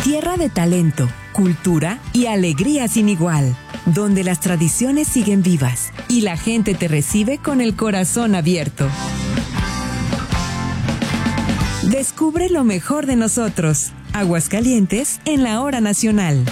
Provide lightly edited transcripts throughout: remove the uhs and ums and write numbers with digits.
Tierra de talento, cultura y alegría sin igual, donde las tradiciones siguen vivas y la gente te recibe con el corazón abierto. Descubre lo mejor de nosotros. Aguascalientes en la Hora Nacional.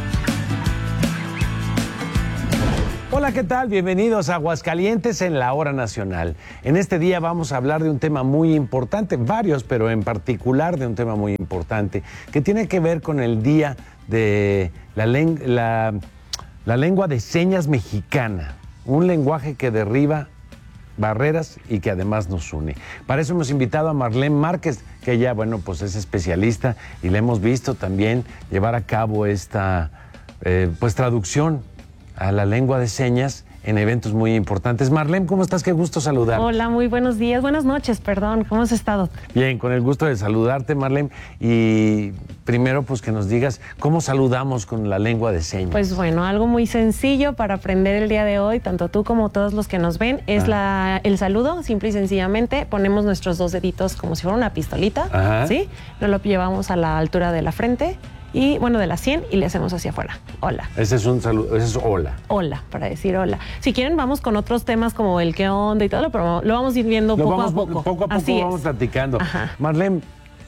Hola, ¿qué tal? Bienvenidos a Aguascalientes en la Hora Nacional. En este día vamos a hablar de un tema muy importante, varios, pero en particular de un tema muy importante, que tiene que ver con el Día de la Lengua de Señas Mexicana, un lenguaje que derriba barreras y que además nos une. Para eso hemos invitado a Marlene Márquez, que ella, bueno, pues es especialista y le hemos visto también llevar a cabo esta traducción a la lengua de señas en eventos muy importantes. Marlene, ¿cómo estás? Qué gusto saludarte. Hola, muy buenos días, buenas noches, perdón. ¿Cómo has estado? Bien, con el gusto de saludarte, Marlene. Y primero, pues que nos digas cómo saludamos con la lengua de señas. Pues bueno, algo muy sencillo para aprender el día de hoy, tanto tú como todos los que nos ven, es el saludo. Simple y sencillamente ponemos nuestros dos deditos como si fuera una pistolita, ¿sí? Nos lo llevamos a la altura de la frente. Y bueno, de la 100 y le hacemos hacia afuera. Hola. Ese es un saludo, ese es hola. Hola, para decir hola. Si quieren, vamos con otros temas como el qué onda y todo, pero lo vamos a ir viendo poco a poco. Poco a poco Así vamos platicando. Ajá. Marlene,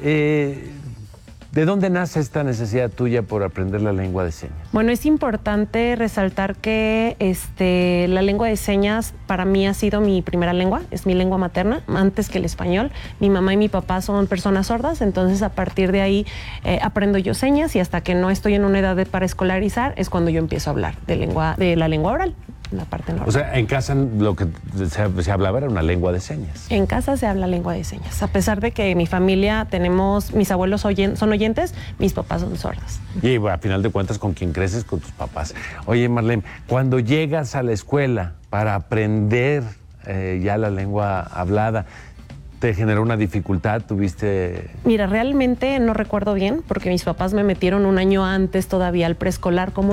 ¿de dónde nace esta necesidad tuya por aprender la lengua de señas? Bueno, es importante resaltar que la lengua de señas para mí ha sido mi primera lengua, es mi lengua materna, antes que el español. Mi mamá y mi papá son personas sordas, entonces a partir de ahí aprendo yo señas y hasta que no estoy en una edad para escolarizar es cuando yo empiezo a hablar de la lengua oral. La parte normal. O sea, en casa lo que se hablaba era una lengua de señas. En casa se habla lengua de señas. A pesar de que mi familia mis abuelos son oyentes, mis papás son sordos. Y bueno, a final de cuentas, con quien creces, con tus papás. Oye, Marlene, cuando llegas a la escuela para aprender ya la lengua hablada, ¿te generó una dificultad? ¿Tuviste...? Mira, realmente no recuerdo bien, porque mis papás me metieron un año antes todavía al preescolar como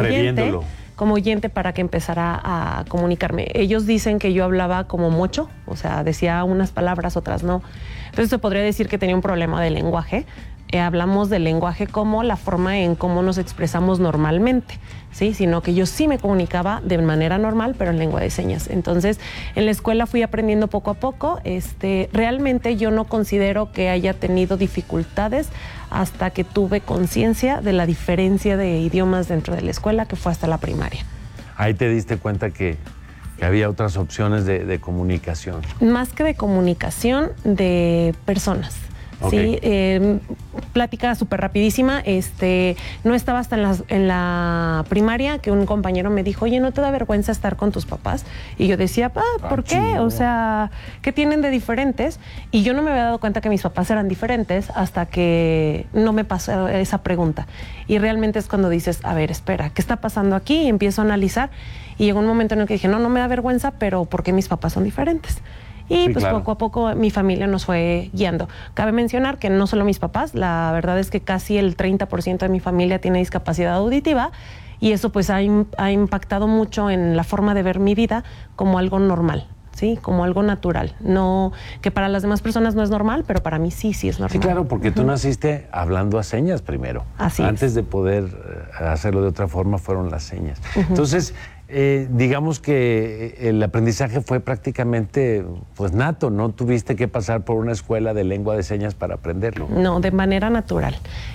oyente para que empezara a comunicarme. Ellos dicen que yo hablaba como mocho, o sea, decía unas palabras, otras no. Entonces se podría decir que tenía un problema de lenguaje. Hablamos del lenguaje como la forma en cómo nos expresamos normalmente, ¿sí? Sino que yo sí me comunicaba de manera normal, pero en lengua de señas. Entonces, en la escuela fui aprendiendo poco a poco. Realmente yo no considero que haya tenido dificultades hasta que tuve conciencia de la diferencia de idiomas dentro de la escuela, que fue hasta la primaria. Ahí te diste cuenta que había otras opciones de comunicación. Más que de comunicación, de personas. Okay. Sí, plática súper rapidísima. No estaba hasta en la primaria que un compañero me dijo, oye, ¿no te da vergüenza estar con tus papás? Y yo decía, ¿por qué? Chido. O sea, ¿qué tienen de diferentes? Y yo no me había dado cuenta que mis papás eran diferentes hasta que no me pasó esa pregunta. Y realmente es cuando dices, a ver, espera, ¿qué está pasando aquí? Y empiezo a analizar. Y llegó un momento en el que dije, no me da vergüenza, pero ¿por qué mis papás son diferentes? Y sí, pues claro. Poco a poco mi familia nos fue guiando. Cabe mencionar que no solo mis papás, la verdad es que casi el 30% de mi familia tiene discapacidad auditiva y eso pues ha impactado mucho en la forma de ver mi vida como algo normal, ¿sí? Como algo natural. No, que para las demás personas no es normal, pero para mí sí es normal. Sí, claro, porque tú naciste hablando a señas primero. Así es. Antes de poder hacerlo de otra forma fueron las señas. Entonces, digamos que el aprendizaje fue prácticamente pues nato, no tuviste que pasar por una escuela de lengua de señas para aprenderlo. No, de manera natural.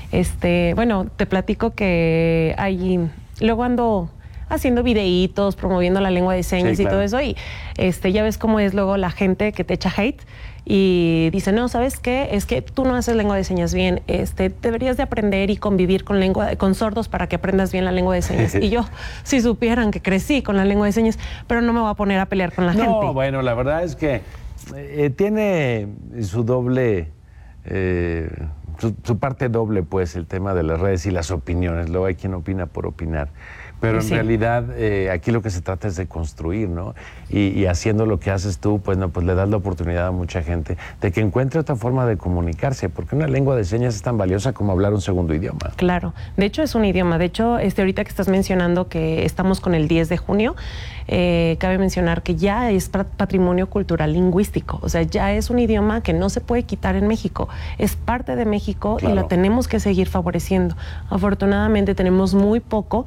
Bueno, te platico que luego ando haciendo videitos, promoviendo la lengua de señas, sí, claro. Y todo eso, y ya ves cómo es luego la gente que te echa hate y dice, no, ¿sabes qué? Es que tú no haces lengua de señas bien, deberías de aprender y convivir con sordos para que aprendas bien la lengua de señas. Y yo, si supieran que crecí con la lengua de señas, pero no me voy a poner a pelear con la gente. No, bueno, la verdad es que tiene su doble... su parte doble, pues, el tema de las redes y las opiniones. Luego hay quien opina por opinar. Pero en realidad aquí lo que se trata es de construir, ¿no? Y haciendo lo que haces tú, pues no, pues le das la oportunidad a mucha gente de que encuentre otra forma de comunicarse, porque una lengua de señas es tan valiosa como hablar un segundo idioma. Claro, de hecho es un idioma. De hecho, ahorita que estás mencionando que estamos con el 10 de junio, cabe mencionar que ya es patrimonio cultural lingüístico. O sea, ya es un idioma que no se puede quitar en México. Es parte de México. México, claro, y lo tenemos que seguir favoreciendo. Afortunadamente tenemos muy poco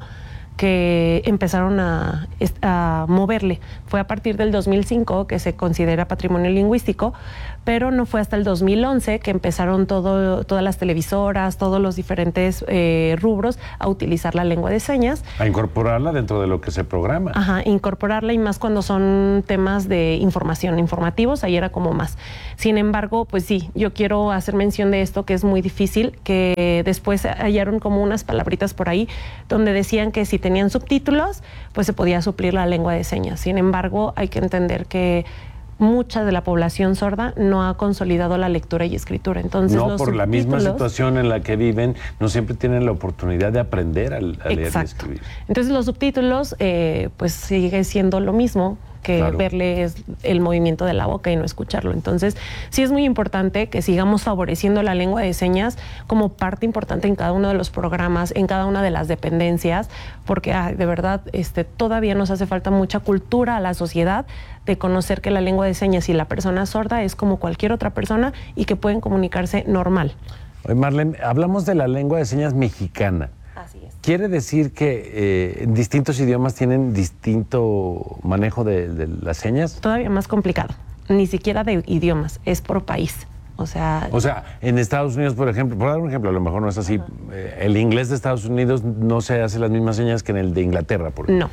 que empezaron a moverle. Fue a partir del 2005 que se considera patrimonio lingüístico, pero no fue hasta el 2011 que empezaron todas las televisoras, todos los diferentes rubros a utilizar la lengua de señas. A incorporarla dentro de lo que se programa. Ajá, incorporarla, y más cuando son temas de información, informativos, ahí era como más. Sin embargo, pues sí, yo quiero hacer mención de esto, que es muy difícil, que después hallaron como unas palabritas por ahí donde decían que si tenían subtítulos, pues se podía suplir la lengua de señas. Sin embargo, hay que entender que mucha de la población sorda no ha consolidado la lectura y escritura. Entonces, no, por la misma situación en la que viven, no siempre tienen la oportunidad de aprender a leer y escribir. Entonces, los subtítulos, pues sigue siendo lo mismo que claro, verle el movimiento de la boca y no escucharlo. Entonces, sí es muy importante que sigamos favoreciendo la lengua de señas como parte importante en cada uno de los programas, en cada una de las dependencias, porque de verdad todavía nos hace falta mucha cultura a la sociedad de conocer que la lengua de señas y la persona sorda es como cualquier otra persona y que pueden comunicarse normal. Oye, Marlene, hablamos de la lengua de señas mexicana. Así es. ¿Quiere decir que distintos idiomas tienen distinto manejo de las señas? Todavía más complicado. Ni siquiera de idiomas, es por país. O sea, en Estados Unidos, por ejemplo, por dar un ejemplo, a lo mejor no es así, el inglés de Estados Unidos no se hace las mismas señas que en el de Inglaterra, por ejemplo.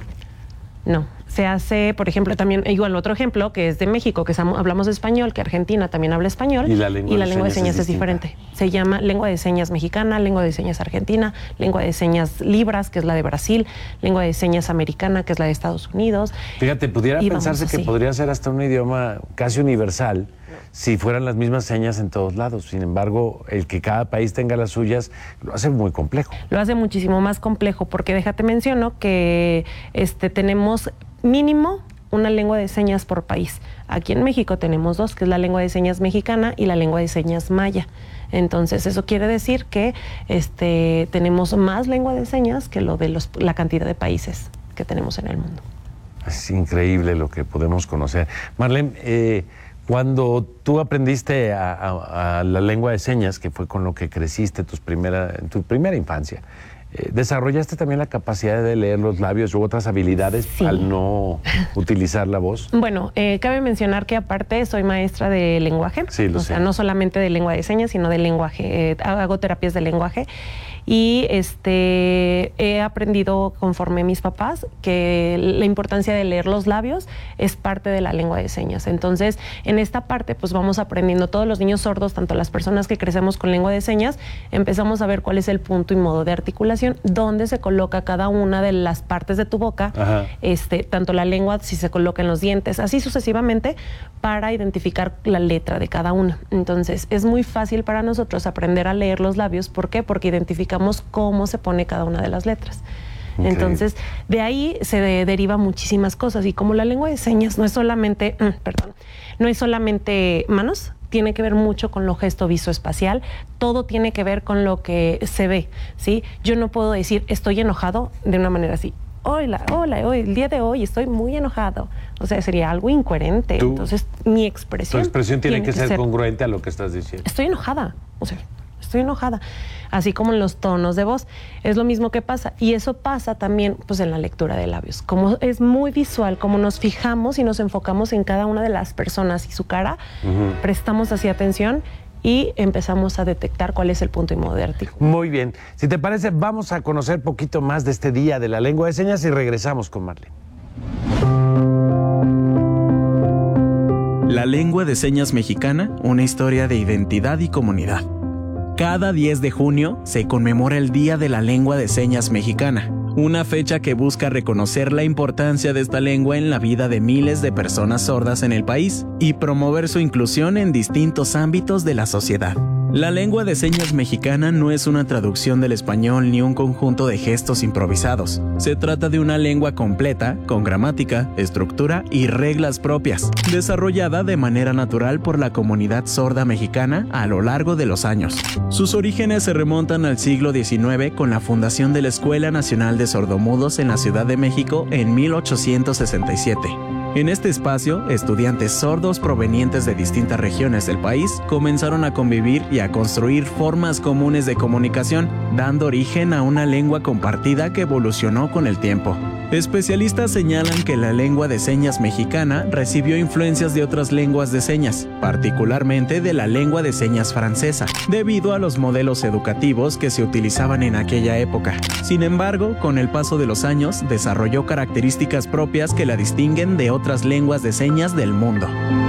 No. Se hace, por ejemplo, también, igual otro ejemplo, que es de México, que hablamos español, que Argentina también habla español, y la lengua de señas es diferente. Se llama lengua de señas mexicana, lengua de señas argentina, lengua de señas libras, que es la de Brasil, lengua de señas americana, que es la de Estados Unidos. Fíjate, pudiera pensarse que podría ser hasta un idioma casi universal si fueran las mismas señas en todos lados. Sin embargo, el que cada país tenga las suyas lo hace muy complejo. Lo hace muchísimo más complejo, porque déjate menciono que tenemos mínimo una lengua de señas por país. Aquí en México tenemos dos, que es la lengua de señas mexicana y la lengua de señas maya. Entonces, eso quiere decir que tenemos más lengua de señas que la cantidad de países que tenemos en el mundo. Es increíble lo que podemos conocer. Marlene, cuando tú aprendiste a la lengua de señas, que fue con lo que creciste en tu primera infancia, ¿desarrollaste también la capacidad de leer los labios u otras habilidades al no utilizar la voz? Bueno, cabe mencionar que aparte soy maestra de lenguaje. Sí, lo sé. O sea, no solamente de lengua de señas, sino de lenguaje. Hago terapias de lenguaje. Y he aprendido conforme mis papás que la importancia de leer los labios es parte de la lengua de señas. Entonces, en esta parte, pues vamos aprendiendo. Todos los niños sordos, tanto las personas que crecemos con lengua de señas, empezamos a ver cuál es el punto y modo de articulación, dónde se coloca cada una de las partes de tu boca, tanto la lengua, si se coloca en los dientes, así sucesivamente, para identificar la letra de cada una. Entonces, es muy fácil para nosotros aprender a leer los labios. ¿Por qué? Porque identificamos cómo se pone cada una de las letras. Okay. Entonces, de ahí se deriva muchísimas cosas. Y como la lengua de señas no es solamente, no es solamente manos, tiene que ver mucho con lo gesto visoespacial, todo tiene que ver con lo que se ve, ¿sí? Yo no puedo decir estoy enojado de una manera así. Hola, el día de hoy estoy muy enojado. O sea, sería algo incoherente. Entonces, mi expresión... Tu expresión tiene que ser congruente a lo que estás diciendo. Estoy enojada, estoy enojada. Así como en los tonos de voz. Es lo mismo que pasa. Y eso pasa también pues, en la lectura de labios. Como es muy visual, como nos fijamos y nos enfocamos en cada una de las personas y su cara, prestamos así atención y empezamos a detectar cuál es el punto y modo de artículo. Muy bien. Si te parece, vamos a conocer poquito más de este Día de la Lengua de Señas y regresamos con Marlene. La lengua de señas mexicana, una historia de identidad y comunidad. Cada 10 de junio se conmemora el Día de la Lengua de Señas Mexicana, una fecha que busca reconocer la importancia de esta lengua en la vida de miles de personas sordas en el país y promover su inclusión en distintos ámbitos de la sociedad. La lengua de señas mexicana no es una traducción del español ni un conjunto de gestos improvisados. Se trata de una lengua completa, con gramática, estructura y reglas propias, desarrollada de manera natural por la comunidad sorda mexicana a lo largo de los años. Sus orígenes se remontan al siglo XIX con la fundación de la Escuela Nacional de Sordomudos en la Ciudad de México en 1867. En este espacio, estudiantes sordos provenientes de distintas regiones del país comenzaron a convivir y a construir formas comunes de comunicación, dando origen a una lengua compartida que evolucionó con el tiempo. Especialistas señalan que la lengua de señas mexicana recibió influencias de otras lenguas de señas, particularmente de la lengua de señas francesa, debido a los modelos educativos que se utilizaban en aquella época. Sin embargo, con el paso de los años, desarrolló características propias que la distinguen de otras lenguas de señas del mundo.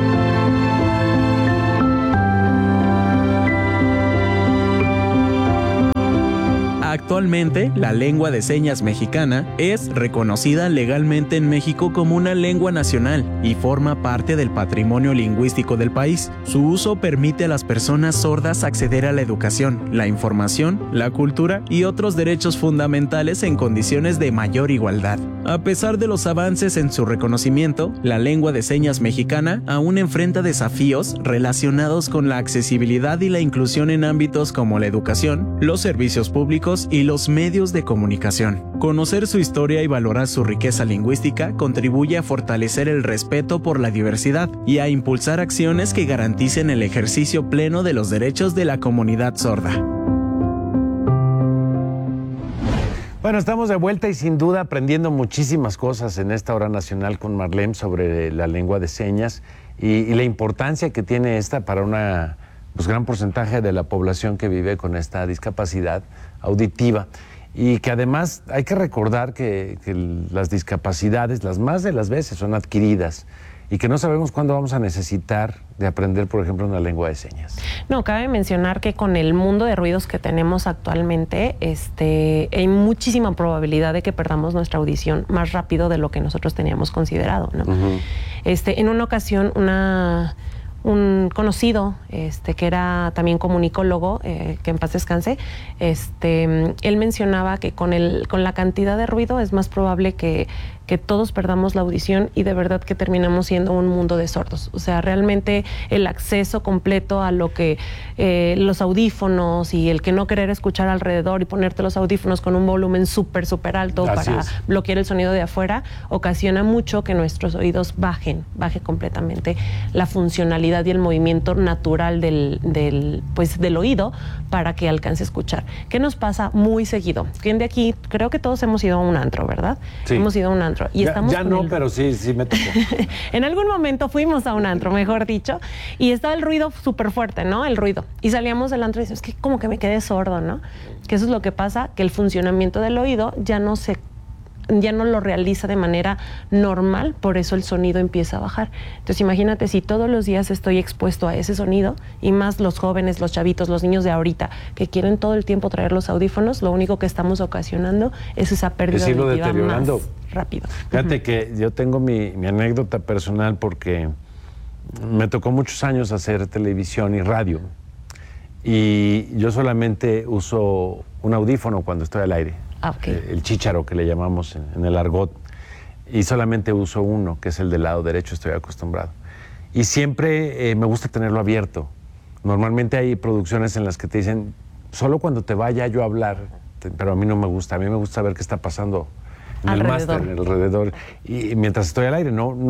Actualmente, la lengua de señas mexicana es reconocida legalmente en México como una lengua nacional y forma parte del patrimonio lingüístico del país. Su uso permite a las personas sordas acceder a la educación, la información, la cultura y otros derechos fundamentales en condiciones de mayor igualdad. A pesar de los avances en su reconocimiento, la lengua de señas mexicana aún enfrenta desafíos relacionados con la accesibilidad y la inclusión en ámbitos como la educación, los servicios públicos y los medios de comunicación. Conocer su historia y valorar su riqueza lingüística contribuye a fortalecer el respeto por la diversidad y a impulsar acciones que garanticen el ejercicio pleno de los derechos de la comunidad sorda. Bueno, estamos de vuelta y sin duda aprendiendo muchísimas cosas en esta hora nacional con Marlene sobre la lengua de señas y la importancia que tiene esta para una gran porcentaje de la población que vive con esta discapacidad auditiva. Y que además hay que recordar que las discapacidades, las más de las veces, son adquiridas y que no sabemos cuándo vamos a necesitar de aprender, por ejemplo, una lengua de señas. No, cabe mencionar que con el mundo de ruidos que tenemos actualmente, hay muchísima probabilidad de que perdamos nuestra audición más rápido de lo que nosotros teníamos considerado, ¿no? En una ocasión, un conocido que era también comunicólogo, que en paz descanse, él mencionaba que con la cantidad de ruido es más probable que todos perdamos la audición y de verdad que terminamos siendo un mundo de sordos. O sea, realmente el acceso completo a lo que los audífonos y el que no querer escuchar alrededor y ponerte los audífonos con un volumen súper alto para bloquear el sonido de afuera, ocasiona mucho que nuestros oídos baje completamente la funcionalidad y el movimiento natural del oído para que alcance a escuchar. ¿Qué nos pasa muy seguido? ¿Quién de aquí? Creo que todos hemos ido a un antro, ¿verdad? Sí. Hemos ido a un antro. Y ya no, pero sí me tocó. En algún momento fuimos a un antro, mejor dicho, y estaba el ruido súper fuerte, ¿no? El ruido. Y salíamos del antro y decimos, es que como que me quedé sordo, ¿no? Que eso es lo que pasa, que el funcionamiento del oído ya no lo realiza de manera normal, por eso el sonido empieza a bajar. Entonces imagínate si todos los días estoy expuesto a ese sonido, y más los jóvenes, los chavitos, los niños de ahorita, que quieren todo el tiempo traer los audífonos, lo único que estamos ocasionando es esa pérdida auditiva más rápido. Fíjate que yo tengo mi anécdota personal porque me tocó muchos años hacer televisión y radio, y yo solamente uso un audífono cuando estoy al aire. El chícharo que le llamamos en el argot, y solamente uso uno, que es el del lado derecho, estoy acostumbrado. Y siempre me gusta tenerlo abierto. Normalmente hay producciones en las que te dicen, solo cuando te vaya yo a hablar, pero a mí no me gusta, a mí me gusta ver qué está pasando en el máster, alrededor. Y mientras estoy al aire, no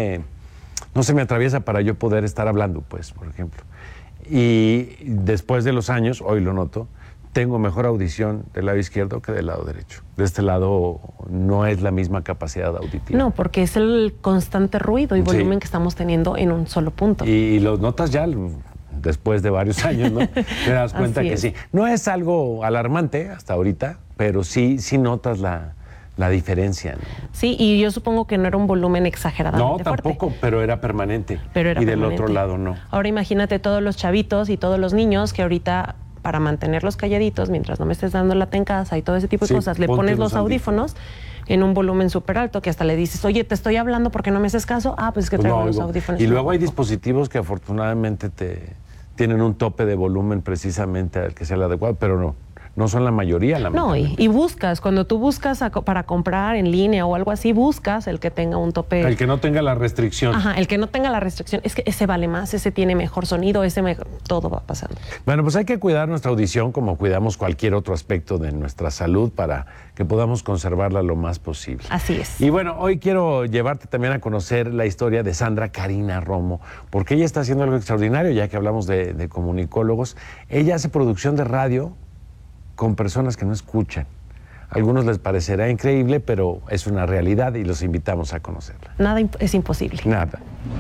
se me atraviesa para yo poder estar hablando, pues, por ejemplo. Y después de los años, hoy lo noto, tengo mejor audición del lado izquierdo que del lado derecho. De este lado no es la misma capacidad auditiva. No, porque es el constante ruido y volumen que estamos teniendo en un solo punto. Y lo notas ya después de varios años, ¿no? Te das cuenta que sí. No es algo alarmante hasta ahorita, pero sí notas la diferencia, ¿no? Sí, y yo supongo que no era un volumen exageradamente fuerte. No, tampoco, pero era permanente. Y del otro lado no. Ahora imagínate todos los chavitos y todos los niños que ahorita, para mantenerlos calladitos mientras no me estés dando lata en casa y todo ese tipo de cosas, le pones los audífonos en un volumen súper alto, que hasta le dices, oye, te estoy hablando porque no me haces caso. Pues es que traigo los audífonos. Y luego hay dispositivos que afortunadamente tienen un tope de volumen precisamente al que sea el adecuado, pero no son la mayoría. No, y buscas, cuando tú buscas para comprar en línea o algo así, buscas el que tenga un tope. El que no tenga la restricción. Ajá, el que no tenga la restricción. Es que ese vale más, ese tiene mejor sonido, todo va pasando. Bueno, pues hay que cuidar nuestra audición como cuidamos cualquier otro aspecto de nuestra salud para que podamos conservarla lo más posible. Así es. Y bueno, hoy quiero llevarte también a conocer la historia de Sandra Karina Romo, porque ella está haciendo algo extraordinario, ya que hablamos de comunicólogos. Ella hace producción de radio con personas que no escuchan. A algunos les parecerá increíble, pero es una realidad y los invitamos a conocerla. Nada es imposible. Nada.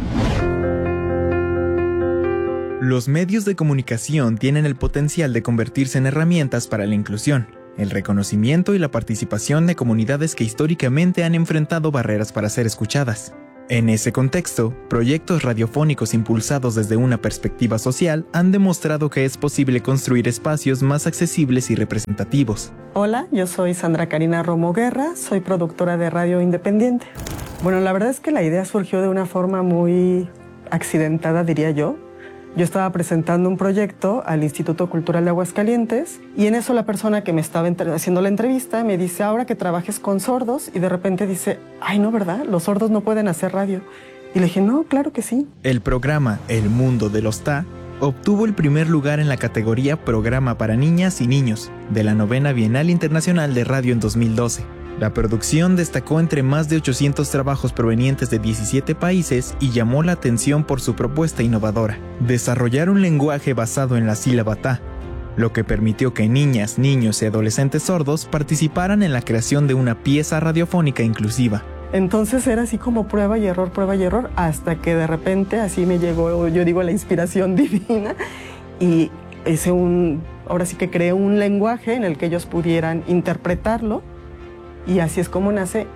Los medios de comunicación tienen el potencial de convertirse en herramientas para la inclusión, el reconocimiento y la participación de comunidades que históricamente han enfrentado barreras para ser escuchadas. En ese contexto, proyectos radiofónicos impulsados desde una perspectiva social han demostrado que es posible construir espacios más accesibles y representativos. Hola, yo soy Sandra Karina Romo Guerra, soy productora de radio independiente. Bueno, la verdad es que la idea surgió de una forma muy accidentada, diría yo. Yo estaba presentando un proyecto al Instituto Cultural de Aguascalientes y en eso la persona que me estaba haciendo la entrevista me dice, ahora que trabajes con sordos, y de repente dice, ay, no, ¿verdad? Los sordos no pueden hacer radio. Y le dije, no, claro que sí. El programa El Mundo de los TA obtuvo el primer lugar en la categoría Programa para Niñas y Niños de la 9ª Bienal Internacional de Radio en 2012. La producción destacó entre más de 800 trabajos provenientes de 17 países y llamó la atención por su propuesta innovadora: desarrollar un lenguaje basado en la sílaba TA, lo que permitió que niñas, niños y adolescentes sordos participaran en la creación de una pieza radiofónica inclusiva. Entonces era así como prueba y error, hasta que de repente así me llegó, yo digo, la inspiración divina y ahora sí que creé un lenguaje en el que ellos pudieran interpretarlo. Y así es como nace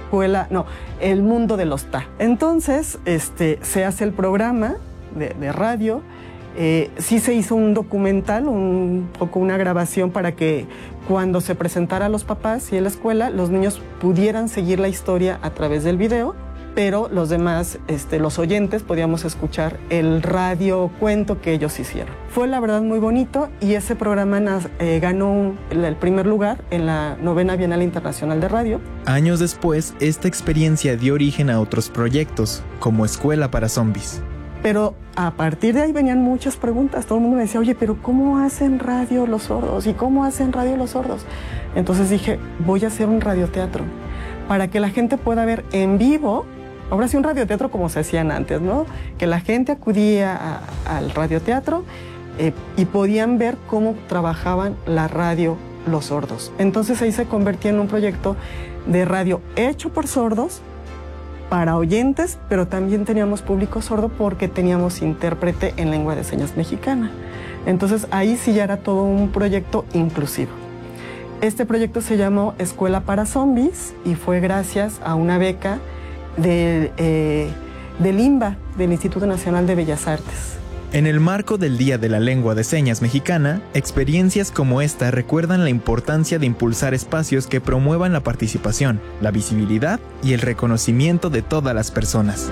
El Mundo de los TA. Entonces, se hace el programa de radio. Sí se hizo un documental, un poco una grabación para que cuando se presentara a los papás y a la escuela, los niños pudieran seguir la historia a través del video, pero los demás, los oyentes, podíamos escuchar el radio cuento que ellos hicieron. Fue la verdad muy bonito y ese programa ganó el primer lugar en la 9ª Bienal Internacional de Radio. Años después, esta experiencia dio origen a otros proyectos, como Escuela para Zombies. Pero a partir de ahí venían muchas preguntas. Todo el mundo me decía, oye, pero ¿cómo hacen radio los sordos? ¿Y cómo hacen radio los sordos? Entonces dije, voy a hacer un radioteatro para que la gente pueda ver en vivo. Ahora sí, un radioteatro como se hacían antes, ¿no? Que la gente acudía al radioteatro y podían ver cómo trabajaban la radio los sordos. Entonces ahí se convertía en un proyecto de radio hecho por sordos, para oyentes, pero también teníamos público sordo porque teníamos intérprete en lengua de señas mexicana. Entonces ahí sí ya era todo un proyecto inclusivo. Este proyecto se llamó Escuela para Zombies y fue gracias a una beca del INBA, del Instituto Nacional de Bellas Artes. En el marco del Día de la Lengua de Señas Mexicana, experiencias como esta recuerdan la importancia de impulsar espacios que promuevan la participación, la visibilidad y el reconocimiento de todas las personas.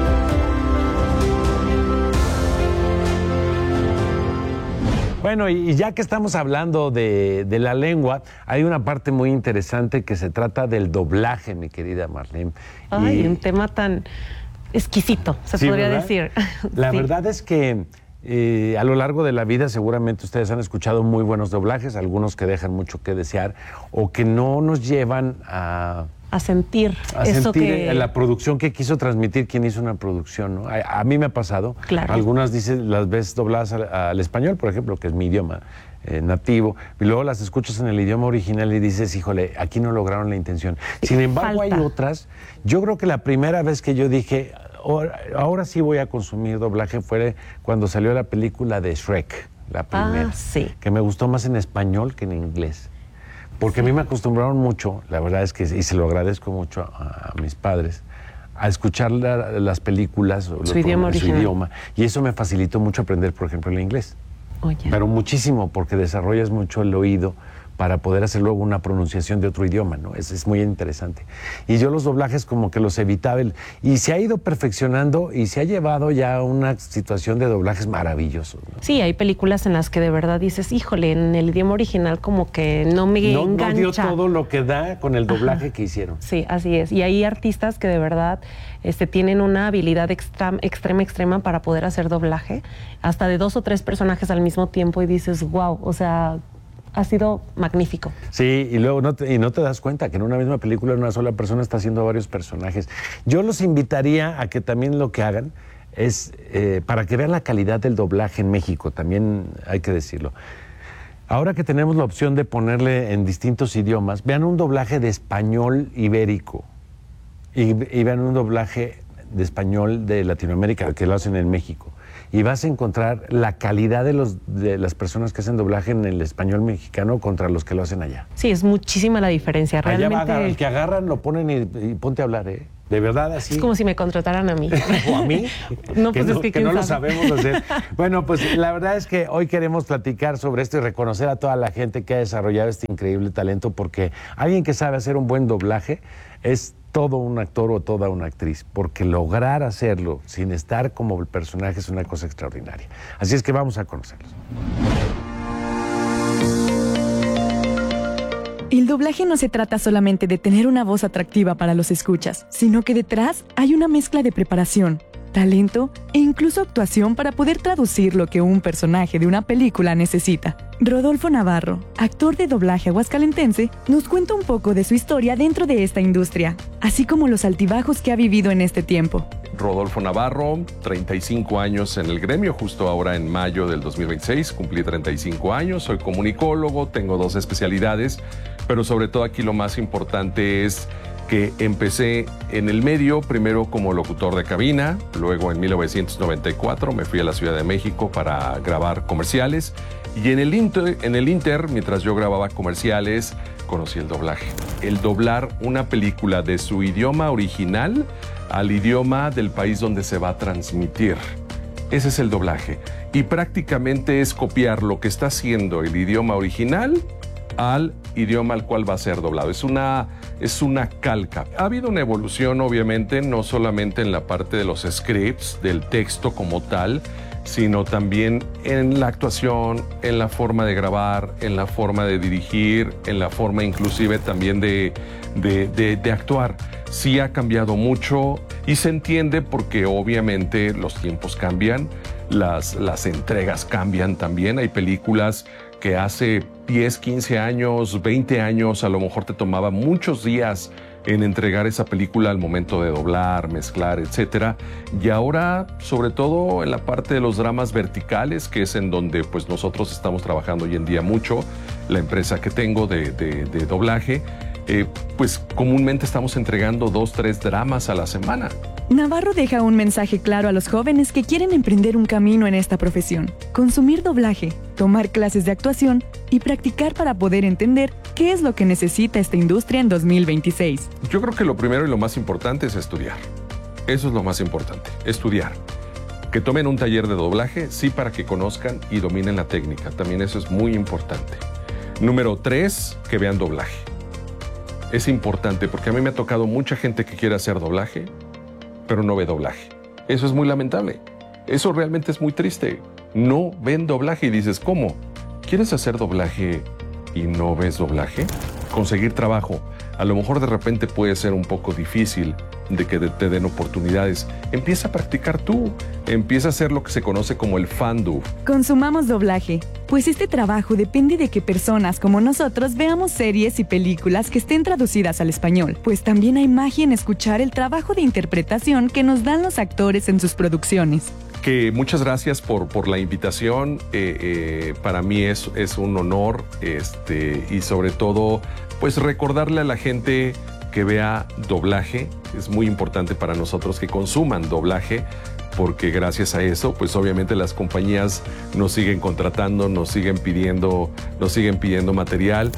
Bueno, y ya que estamos hablando de la lengua, hay una parte muy interesante que se trata del doblaje, mi querida Marlene. Ay, un tema tan exquisito, se podría decir. La verdad es que a lo largo de la vida seguramente ustedes han escuchado muy buenos doblajes, algunos que dejan mucho que desear o que no nos llevan a sentir la producción que quiso transmitir quien hizo una producción, ¿no? A mí me ha pasado. Claro. Algunas las ves dobladas al español, por ejemplo, que es mi idioma nativo, y luego las escuchas en el idioma original y dices, híjole, aquí no lograron la intención. Sin embargo, hay otras. Yo creo que la primera vez que yo dije, ahora sí voy a consumir doblaje, fue cuando salió la película de Shrek, la primera. Sí. Que me gustó más en español que en inglés. Porque a mí me acostumbraron mucho, la verdad es que, y se lo agradezco mucho a mis padres, a escuchar las películas su idioma, y eso me facilitó mucho aprender, por ejemplo, el inglés. Oye. Pero muchísimo, porque desarrollas mucho el oído para poder hacer luego una pronunciación de otro idioma, ¿no? Es muy interesante. Y yo los doblajes como que los evitaba, y se ha ido perfeccionando y se ha llevado ya a una situación de doblajes maravillosos, ¿no? Sí, hay películas en las que de verdad dices, híjole, en el idioma original como que no me engancha. No dio todo lo que da con el doblaje que hicieron. Sí, así es. Y hay artistas que de verdad tienen una habilidad extrema para poder hacer doblaje, hasta de 2 o 3 personajes al mismo tiempo, y dices, wow, o sea, ha sido magnífico. Sí, y luego no te das cuenta que en una misma película una sola persona está haciendo varios personajes. Yo los invitaría a que también lo que hagan es, para que vean la calidad del doblaje en México, también hay que decirlo. Ahora que tenemos la opción de ponerle en distintos idiomas, vean un doblaje de español ibérico y vean un doblaje de español de Latinoamérica, que lo hacen en México. Y vas a encontrar la calidad de las personas que hacen doblaje en el español mexicano contra los que lo hacen allá. Sí, es muchísima la diferencia. Realmente... Allá va el que agarran, lo ponen y ponte a hablar, ¿eh? De verdad, así. Es como si me contrataran a mí. ¿O a mí? No, pues es que no lo sabemos hacer. Bueno, pues la verdad es que hoy queremos platicar sobre esto y reconocer a toda la gente que ha desarrollado este increíble talento, porque alguien que sabe hacer un buen doblaje es todo un actor o toda una actriz, porque lograr hacerlo sin estar como el personaje es una cosa extraordinaria. Así es que vamos a conocerlos. El doblaje no se trata solamente de tener una voz atractiva para los escuchas, sino que detrás hay una mezcla de preparación, talento e incluso actuación para poder traducir lo que un personaje de una película necesita. Rodolfo Navarro, actor de doblaje aguascalentense, nos cuenta un poco de su historia dentro de esta industria, así como los altibajos que ha vivido en este tiempo. Rodolfo Navarro, 35 años en el gremio, justo ahora en mayo del 2026, cumplí 35 años, soy comunicólogo, tengo 2 especialidades, pero sobre todo aquí lo más importante es que empecé en el medio, primero como locutor de cabina, luego en 1994 me fui a la Ciudad de México para grabar comerciales, y en el Inter, mientras yo grababa comerciales, conocí el doblaje. El doblar una película de su idioma original al idioma del país donde se va a transmitir. Ese es el doblaje. Y prácticamente es copiar lo que está haciendo el idioma original al idioma al cual va a ser doblado. Es una calca. Ha habido una evolución, obviamente, no solamente en la parte de los scripts, del texto como tal, sino también en la actuación, en la forma de grabar, en la forma de dirigir, en la forma inclusive también de actuar. Sí ha cambiado mucho y se entiende porque obviamente los tiempos cambian, las entregas cambian también. Hay películas que hace 10, 15 años, 20 años, a lo mejor te tomaba muchos días en entregar esa película al momento de doblar, mezclar, etcétera. Y ahora, sobre todo en la parte de los dramas verticales, que es en donde pues nosotros estamos trabajando hoy en día mucho, la empresa que tengo de doblaje, pues comúnmente estamos entregando 2, 3 dramas a la semana. Navarro deja un mensaje claro a los jóvenes que quieren emprender un camino en esta profesión. Consumir doblaje, tomar clases de actuación y practicar para poder entender qué es lo que necesita esta industria en 2026. Yo creo que lo primero y lo más importante es estudiar. Eso es lo más importante, estudiar. Que tomen un taller de doblaje, sí, para que conozcan y dominen la técnica. También eso es muy importante. Número 3, que vean doblaje. Es importante porque a mí me ha tocado mucha gente que quiere hacer doblaje, pero no ve doblaje. Eso es muy lamentable. Eso realmente es muy triste. No ven doblaje y dices, ¿cómo? ¿Quieres hacer doblaje y no ves doblaje? Conseguir trabajo. A lo mejor de repente puede ser un poco difícil de que te den oportunidades. Empieza a practicar tú. Empieza a hacer lo que se conoce como el fandub. Consumamos doblaje, pues este trabajo depende de que personas como nosotros veamos series y películas que estén traducidas al español, pues también hay magia en escuchar el trabajo de interpretación que nos dan los actores en sus producciones. Que muchas gracias por la invitación. Para mí es un honor, y sobre todo pues recordarle a la gente que vea doblaje. Es muy importante para nosotros que consuman doblaje, porque gracias a eso pues obviamente las compañías nos siguen contratando, nos siguen pidiendo material.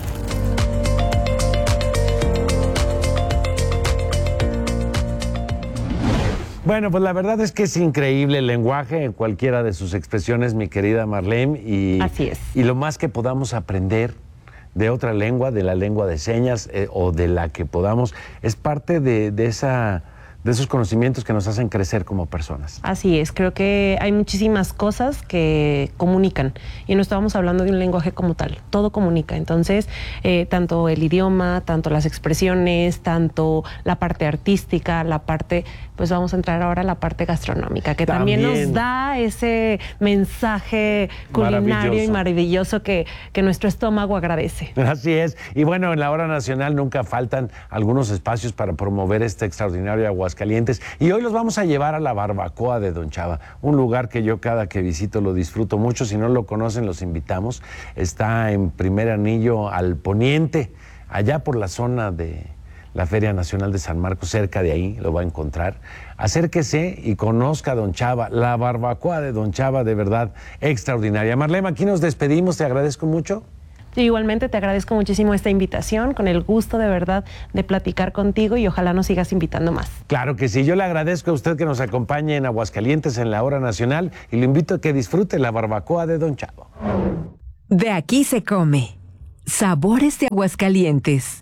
Bueno, pues la verdad es que es increíble el lenguaje en cualquiera de sus expresiones, mi querida Marlene. Así es. Y lo más que podamos aprender de otra lengua, de la lengua de señas o de la que podamos, es parte de esos conocimientos que nos hacen crecer como personas. Así es, creo que hay muchísimas cosas que comunican y no estábamos hablando de un lenguaje como tal, todo comunica. Entonces, tanto el idioma, tanto las expresiones, tanto la parte artística, la parte, pues vamos a entrar ahora a la parte gastronómica, que también nos da ese mensaje culinario y maravilloso que nuestro estómago agradece. Así es, y bueno, en la Hora Nacional nunca faltan algunos espacios para promover este extraordinario Aguascalientes, y hoy los vamos a llevar a la Barbacoa de Don Chava, un lugar que yo cada que visito lo disfruto mucho. Si no lo conocen, los invitamos. Está en Primer Anillo al poniente, allá por la zona de la Feria Nacional de San Marcos, cerca de ahí lo va a encontrar. Acérquese y conozca a Don Chava, la Barbacoa de Don Chava, de verdad extraordinaria. Marlema, aquí nos despedimos, te agradezco mucho. Igualmente te agradezco muchísimo esta invitación, con el gusto de verdad de platicar contigo y ojalá nos sigas invitando más. Claro que sí, yo le agradezco a usted que nos acompañe en Aguascalientes en la Hora Nacional y lo invito a que disfrute la Barbacoa de Don Chava. De aquí se come. Sabores de Aguascalientes.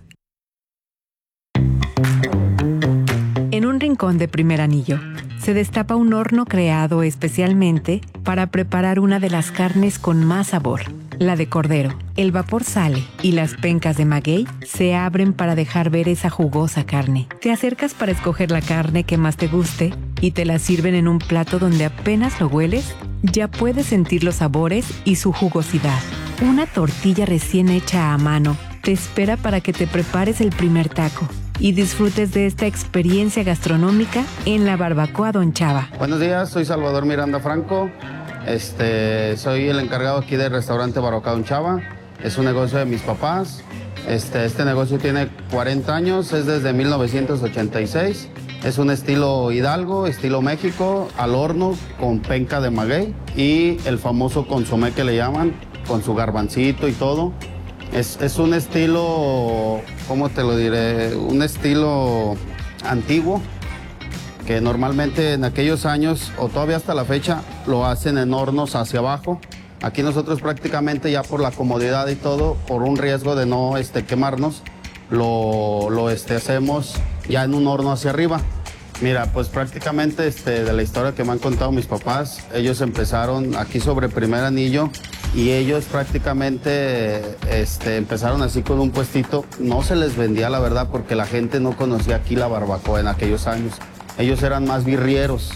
En un rincón de Primer Anillo se destapa un horno creado especialmente para preparar una de las carnes con más sabor, la de cordero. El vapor sale y las pencas de maguey se abren para dejar ver esa jugosa carne. Te acercas para escoger la carne que más te guste y te la sirven en un plato donde apenas lo hueles, ya puedes sentir los sabores y su jugosidad. Una tortilla recién hecha a mano te espera para que te prepares el primer taco y disfrutes de esta experiencia gastronómica en la Barbacoa Don Chava. Buenos días, soy Salvador Miranda Franco. Soy el encargado aquí del restaurante Barbacoa Don Chava. Es un negocio de mis papás. Este negocio tiene 40 años, es desde 1986. Es un estilo Hidalgo, estilo México, al horno con penca de maguey y el famoso consomé que le llaman, con su garbancito y todo. Es un estilo, ¿cómo te lo diré? Un estilo antiguo, que normalmente en aquellos años, o todavía hasta la fecha, lo hacen en hornos hacia abajo. Aquí nosotros prácticamente ya por la comodidad y todo, por un riesgo de no quemarnos, lo hacemos ya en un horno hacia arriba. Mira, pues prácticamente de la historia que me han contado mis papás, ellos empezaron aquí sobre Primer Anillo y ellos prácticamente empezaron así con un puestito. No se les vendía, la verdad, porque la gente no conocía aquí la barbacoa en aquellos años. Ellos eran más birrieros.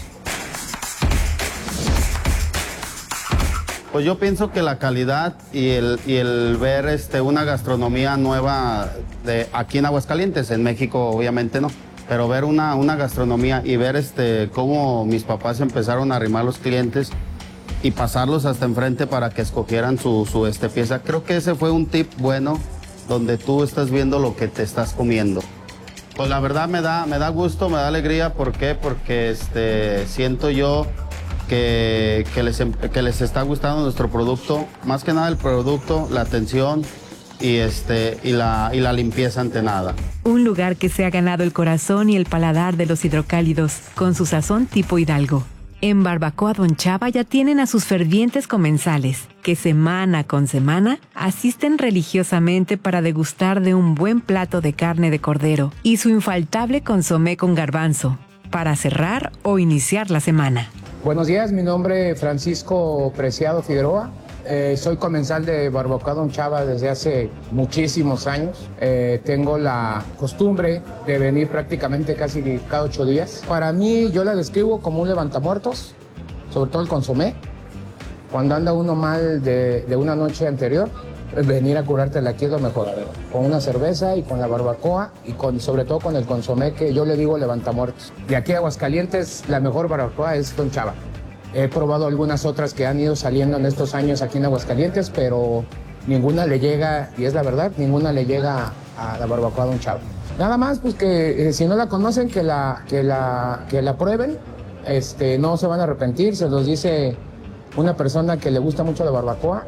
Pues yo pienso que la calidad y el ver una gastronomía nueva de aquí en Aguascalientes, en México obviamente no, pero ver una gastronomía y ver cómo mis papás empezaron a arrimar los clientes y pasarlos hasta enfrente para que escogieran su pieza. Creo que ese fue un tip bueno, donde tú estás viendo lo que te estás comiendo. Pues la verdad me da gusto, me da alegría. ¿Por qué? Porque siento yo que les está gustando nuestro producto. Más que nada el producto, la atención y la limpieza ante nada. Un lugar que se ha ganado el corazón y el paladar de los hidrocálidos con su sazón tipo Hidalgo. En Barbacoa Don Chava ya tienen a sus fervientes comensales, que semana con semana asisten religiosamente para degustar de un buen plato de carne de cordero y su infaltable consomé con garbanzo, para cerrar o iniciar la semana. Buenos días, mi nombre es Francisco Preciado Figueroa. Soy comensal de Barbacoa Don Chava desde hace muchísimos años. Tengo la costumbre de venir prácticamente casi cada 8 días. Para mí, yo la describo como un levantamuertos, sobre todo el consomé. Cuando anda uno mal de una noche anterior, venir a curártela aquí es lo mejor. Con una cerveza y con la barbacoa y sobre todo con el consomé, que yo le digo levantamuertos. De aquí a Aguascalientes, la mejor barbacoa es Don Chava. He probado algunas otras que han ido saliendo en estos años aquí en Aguascalientes, pero ninguna le llega, y es la verdad, ninguna le llega a la barbacoa Don Chava. Nada más, pues que si no la conocen, que la prueben. No se van a arrepentir, se los dice una persona que le gusta mucho la barbacoa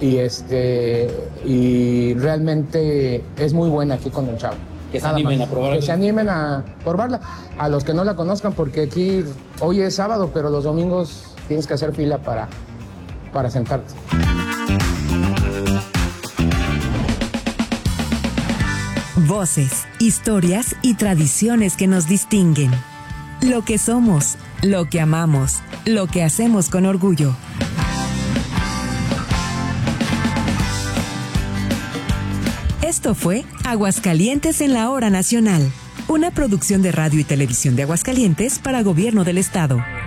y realmente es muy buena aquí con Don Chava. Que se animen a probarla. Que se animen a probarla. A los que no la conozcan, porque aquí hoy es sábado, pero los domingos tienes que hacer fila para sentarte. Voces, historias y tradiciones que nos distinguen. Lo que somos, lo que amamos, lo que hacemos con orgullo. Esto fue Aguascalientes en la Hora Nacional, una producción de Radio y Televisión de Aguascalientes para Gobierno del Estado.